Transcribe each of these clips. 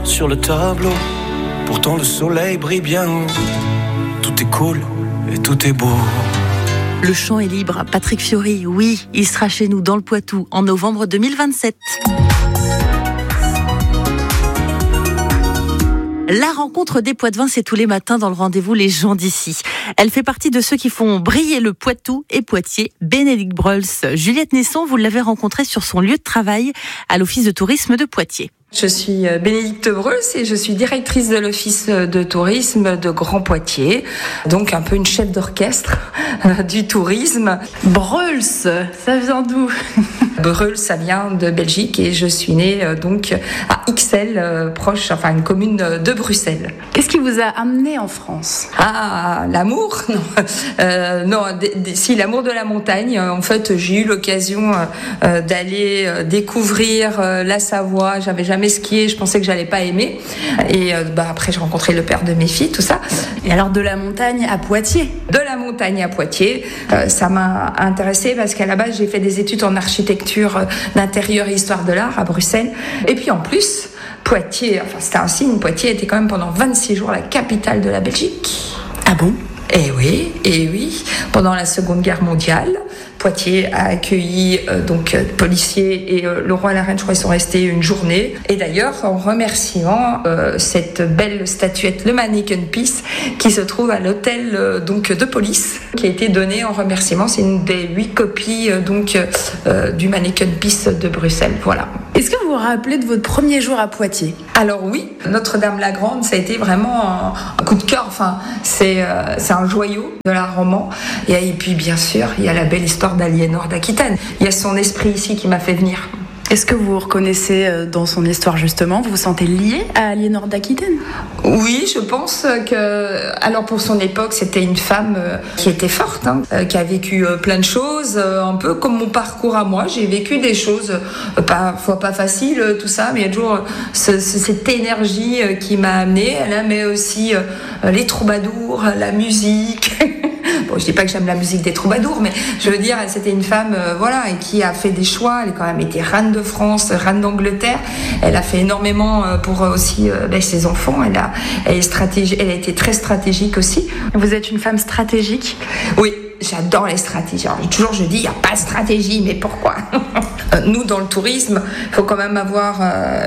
sur le tableau. Pourtant le soleil brille bien haut. Tout est cool et tout est beau. Le chant est libre. Patrick Fiori, oui, il sera chez nous dans le Poitou en novembre 2027. La rencontre des Poitevins, c'est tous les matins dans le rendez-vous Les gens d'ici. Elle fait partie de ceux qui font briller le Poitou et Poitiers. Bénédicte Breuls, Juliette Nesson, vous l'avez rencontrée sur son lieu de travail à l'Office de tourisme de Poitiers. Je suis Bénédicte Breuls et je suis directrice de l'Office de tourisme de Grand Poitiers, donc un peu une chef d'orchestre du tourisme. Breuls, ça vient d'où? Breuls, ça vient de Belgique et je suis née donc à Ixelles, proche, enfin une commune de Bruxelles. Qu'est-ce qui vous a amené en France? Ah, l'amour? Non, si, l'amour de la montagne. En fait, j'ai eu l'occasion d'aller découvrir la Savoie. J'avais jamais skié, je pensais que j'allais pas aimer. Et après, j'ai rencontré le père de mes filles, tout ça. Et alors, de la montagne à Poitiers? De la montagne à Poitiers, ça m'a intéressée parce qu'à la base, j'ai fait des études en architecture d'intérieur et histoire de l'art à Bruxelles. Et puis en plus, Poitiers, enfin c'était un signe, Poitiers était quand même pendant 26 jours la capitale de la Belgique. Ah bon? Et oui, pendant la Seconde Guerre mondiale, Poitiers a accueilli policiers et le roi et la reine, je crois, ils sont restés une journée. Et d'ailleurs, en remerciant cette belle statuette, le Manneken Pis, qui se trouve à l'hôtel de police, qui a été donnée en remerciement. C'est une des 8 copies du Manneken Pis de Bruxelles. Voilà. Est-ce que vous vous rappelez de votre premier jour à Poitiers? Alors oui, Notre-Dame-la-Grande, ça a été vraiment un coup de cœur. Enfin, c'est un joyau de l'art roman. Et puis, bien sûr, il y a la belle histoire d'Aliénor d'Aquitaine. Il y a son esprit ici qui m'a fait venir. Est-ce que vous vous reconnaissez dans son histoire, justement? Vous vous sentez lié à Aliénor d'Aquitaine? Oui, je pense que... Alors, pour son époque, c'était une femme qui était forte, qui a vécu plein de choses, un peu comme mon parcours à moi. J'ai vécu des choses, parfois pas faciles, tout ça, mais il y a toujours cette énergie qui m'a amenée. Elle aimait aussi les troubadours, la musique... Bon, je dis pas que j'aime la musique des troubadours, mais je veux dire, c'était une femme, et qui a fait des choix. Elle a quand même été reine de France, reine d'Angleterre. Elle a fait énormément pour aussi ses enfants. Elle a été très stratégique aussi. Vous êtes une femme stratégique? Oui. J'adore les stratégies. Alors, je dis, il n'y a pas de stratégie, mais pourquoi? Nous, dans le tourisme, il faut quand même avoir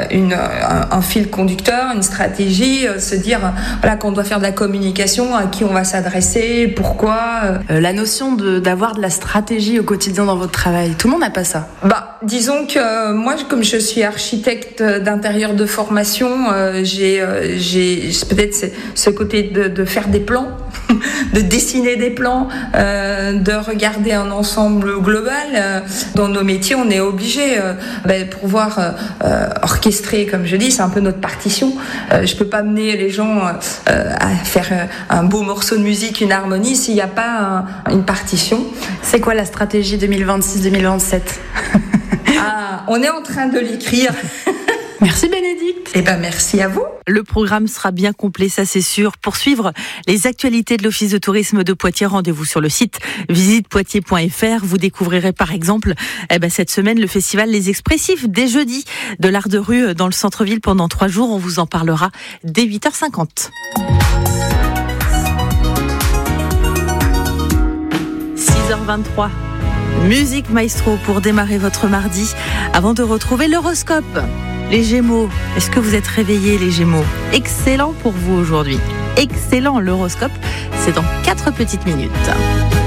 un fil conducteur, une stratégie, se dire qu'on doit faire de la communication, à qui on va s'adresser, pourquoi. La notion d'avoir de la stratégie au quotidien dans votre travail, tout le monde n'a pas ça. Disons que moi, comme je suis architecte d'intérieur de formation, j'ai peut-être ce côté de faire des plans, de dessiner des plans, de regarder un ensemble global. Dans nos métiers, on est obligé pour pouvoir orchestrer, comme je dis, c'est un peu notre partition. Je peux pas mener les gens à faire un beau morceau de musique, une harmonie, s'il n'y a pas une partition. C'est quoi la stratégie 2026-2027? On est en train de l'écrire. Merci Bénédicte. Merci à vous. Le programme sera bien complet, ça c'est sûr. Pour suivre les actualités de l'Office de tourisme de Poitiers, rendez-vous sur le site visitepoitiers.fr. Vous découvrirez par exemple cette semaine le festival Les Expressifs dès jeudi de l'art de rue dans le centre-ville pendant 3 jours. On vous en parlera dès 8h50. 6h23. Musique Maestro pour démarrer votre mardi avant de retrouver l'horoscope. Les Gémeaux, est-ce que vous êtes réveillés les Gémeaux? Excellent pour vous aujourd'hui. Excellent, l'horoscope, c'est dans 4 petites minutes.